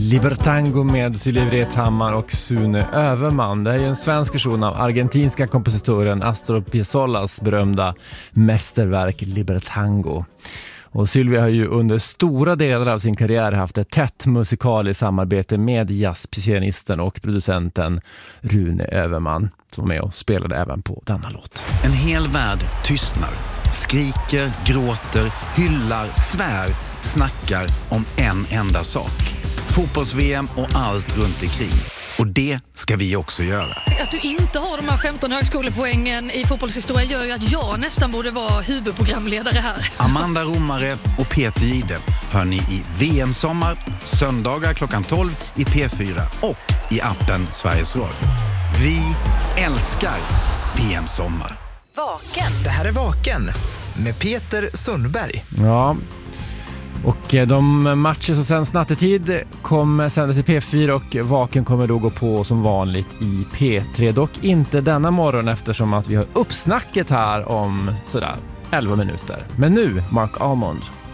Libertango med Sylvia Wrethammar och Sune Överman. Det är ju en svensk version av argentinska kompositören Astor Piazzollas berömda mästerverk Libertango. Och Sylvia har ju under stora delar av sin karriär haft ett tätt musikaliskt samarbete med jazzpianisten och producenten Rune Överman, som var med och spelade även på denna låt. En hel värld tystnar, skriker, gråter, hyllar, svär, snackar om en enda sak. Fotbolls-VM och allt runt omkring. Och det ska vi också göra. Att du inte har de här 15 högskolepoängen i fotbollshistoria gör ju att jag nästan borde vara huvudprogramledare här. Amanda Romare och Peter Jihde hör ni i VM-sommar, söndagar klockan 12 i P4 och i appen Sveriges Radio. Vi älskar VM-sommar. Vaken. Det här är Vaken med Peter Sundberg. Ja. Och de matcher som sänds nattetid kommer sändas i P4 och Vaken kommer då gå på som vanligt i P3. Dock inte denna morgon eftersom att vi har uppsnacket här om sådär 11 minuter. Men nu, Mark Almond.